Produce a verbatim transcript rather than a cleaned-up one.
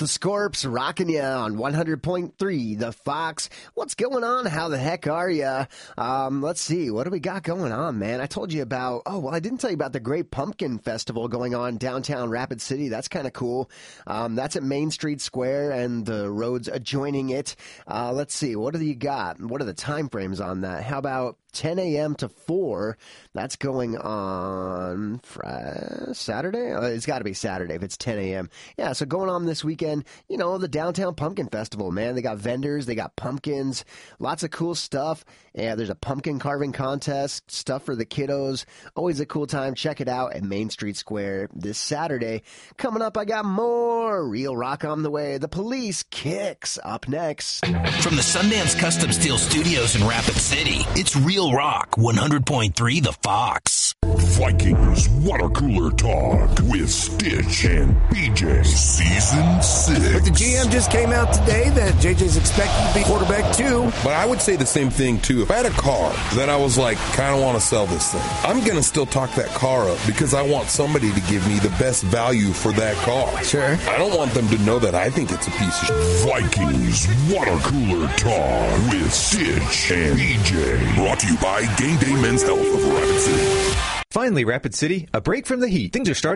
the Scorps rocking you on one hundred point three, The Fox. What's going on? How the heck are you? Um, let's see. What do we got going on, man? I told you about, oh, well, I didn't tell you about the Great Pumpkin Festival going on downtown Rapid City. That's kind of cool. Um, that's at Main Street Square and the roads adjoining it. Uh, let's see. What do you got? What are the time frames on that? How about ten a.m. to four? That's going on Friday, Saturday? Uh, it's got to be Saturday if it's ten a.m. Yeah, so going on this weekend, you know, the Downtown Pumpkin Festival, man. They got vendors, they got pumpkins, lots of cool stuff. Yeah, there's a pumpkin carving contest, stuff for the kiddos. Always a cool time. Check it out at Main Street Square this Saturday. Coming up, I got more Real Rock on the way. The Police Kicks up next. From the Sundance Custom Steel Studios in Rapid City, it's Real Rock one hundred point three The Fox. Vikings Water Cooler Talk with Stitch and B J. Season six. But the G M just came out today that J J's expected to be quarterback too. But I would say the same thing too. If I had a car that I was like, kind of want to sell this thing, I'm going to still talk that car up because I want somebody to give me the best value for that car. Sure. I don't want them to know that I think it's a piece of shit. Vikings Water Cooler Talk with Stitch and B J. Brought to you by Game Day Men's Health of Rapid City. Finally, Rapid City, a break from the heat. Things are starting